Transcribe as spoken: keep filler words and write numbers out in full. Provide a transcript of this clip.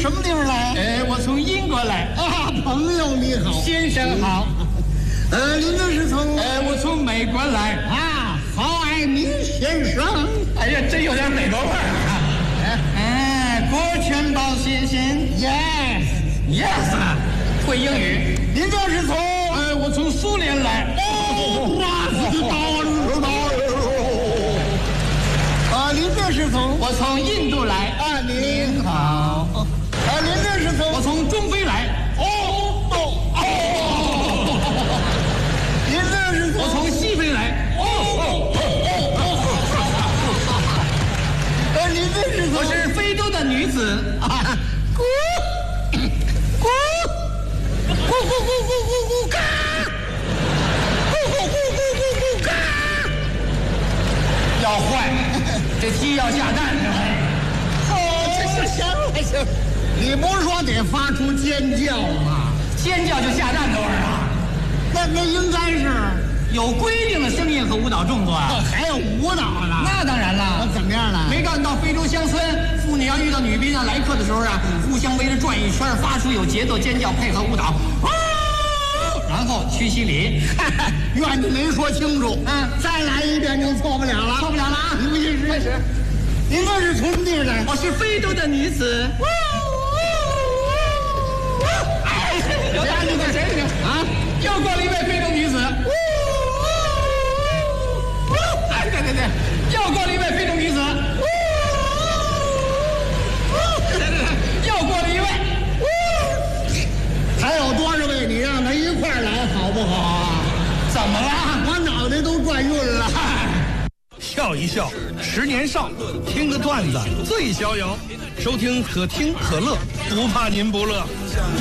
什么地方来？ 呃，我从英国来。 啊，朋友你好， 先生好。 呃，您这是从？ 呃，我从美国来。 啊，郝爱民先生。 哎呀，真有点美国味儿啊！哎，郭全宝先生 ，yes，yes， 会英语。 您这是从？ 呃，我从苏联来。 哦，那知道知道。啊，您这是从？ 我从印度来。 啊，您好。啊，您这是从？ 我从中非来。 哦哦哦。您这是从？ 我从西非来。 哦哦哦哦。啊，您这是从？ 我是非洲的女子。 啊，咕咕咕咕咕咕咕咕嘎，咕咕咕咕咕咕嘎。 要坏，这鸡要下蛋，这玩意儿。 哦，这行了行了，你不是说得发出尖叫吗？ 尖叫就下蛋的味儿啊！ 那那应该是有规定的声音和舞蹈动作啊。 还有舞蹈呢。 那当然了。 怎么样了？ 没告诉你到非洲乡村，妇女要遇到女宾要来客的时候啊，互相围着转一圈，发出有节奏尖叫，配合舞蹈，然后屈膝礼。 怨你没说清楚。 嗯， 再来一遍就错不了了。 错不了了啊！ 您这是开始。 您这是从地来？ 我是非洲的女子。有点你看谁呢？啊，又过了一位非洲女子。哎，对对对，又过了一位非洲女子。对对对，又过了一位。 还有多少位？你让他一块儿来好不好啊？ 怎么了？ 我脑袋都转晕了。 笑一笑，十年少，听个段子最逍遥。收听可听可乐，不怕您不乐。